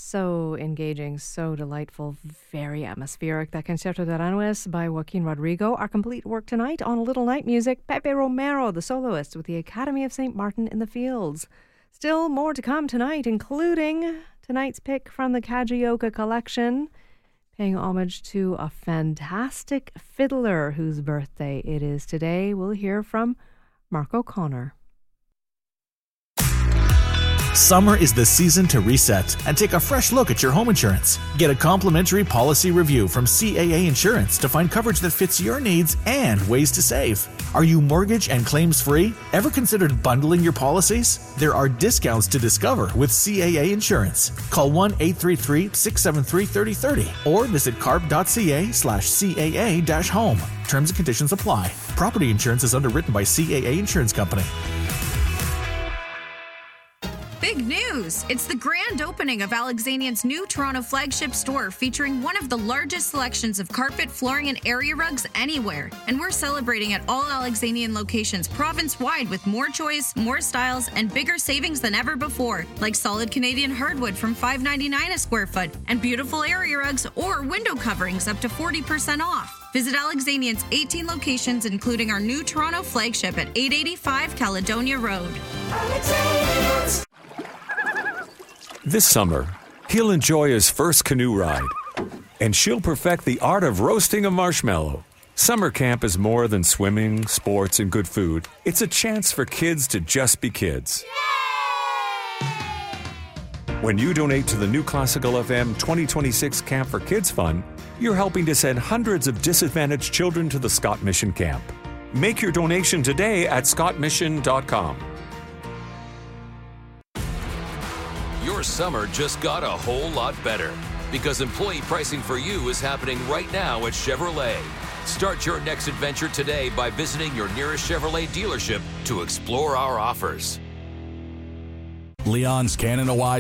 So engaging, so delightful, very atmospheric. That Concierto de Aranjuez by Joaquin Rodrigo. Our complete work tonight on Little Night Music, Pepe Romero, the soloist with the Academy of St. Martin in the Fields. Still more to come tonight, including tonight's pick from the Kajioka collection, paying homage to a fantastic fiddler whose birthday it is today. We'll hear from Mark O'Connor. Summer is the season to reset and take a fresh look at your home insurance. Get a complimentary policy review from CAA Insurance to find coverage that fits your needs and ways to save. Are you mortgage and claims free? Ever considered bundling your policies? There are discounts to discover with CAA Insurance. Call 1-833-673-3030 or visit carp.ca/CAA-home. Terms and conditions apply. Property insurance is underwritten by CAA Insurance Company. Big news! It's the grand opening of Alexanian's new Toronto flagship store featuring one of the largest selections of carpet, flooring, and area rugs anywhere. And we're celebrating at all Alexanian locations province-wide with more choice, more styles, and bigger savings than ever before, like solid Canadian hardwood from $5.99 a square foot, and beautiful area rugs or window coverings up to 40% off. Visit Alexanian's 18 locations, including our new Toronto flagship at 885 Caledonia Road. Alexanians. This summer, he'll enjoy his first canoe ride, and she'll perfect the art of roasting a marshmallow. Summer camp is more than swimming, sports, and good food. It's a chance for kids to just be kids. Yay! When you donate to the New Classical FM 2026 Camp for Kids Fund, you're helping to send hundreds of disadvantaged children to the Scott Mission Camp. Make your donation today at scottmission.com. Your summer just got a whole lot better because employee pricing for you is happening right now at Chevrolet. Start your next adventure today by visiting your nearest Chevrolet dealership to explore our offers. Leon's Canada-wide